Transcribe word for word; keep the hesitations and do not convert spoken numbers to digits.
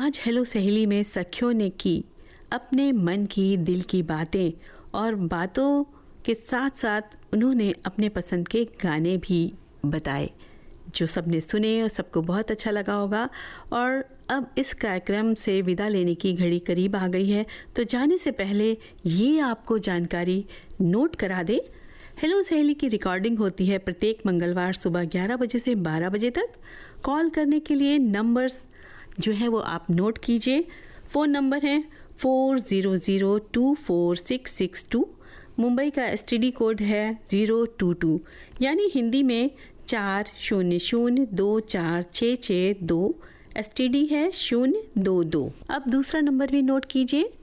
आज हेलो सहेली में सखियों ने की अपने मन की दिल की बातें, और बातों के साथ साथ उन्होंने अपने पसंद के गाने भी बताए जो सबने सुने और सबको बहुत अच्छा लगा होगा। और अब इस कार्यक्रम से विदा लेने की घड़ी करीब आ गई है, तो जाने से पहले ये आपको जानकारी नोट करा दे। हेलो सहेली की रिकॉर्डिंग होती है प्रत्येक मंगलवार सुबह ग्यारह बजे से बारह बजे तक। कॉल करने के लिए नंबर्स जो है वो आप नोट कीजिए। फ़ोन नंबर है four zero zero two four six six to. Mumbai का एसटीडी कोड है ज़ीरो टू टू, यानी हिंदी में चार शून्य शून्य दो चार छः छः दो। एसटीडी है शून्य दो दो। अब दूसरा नंबर भी नोट कीजिए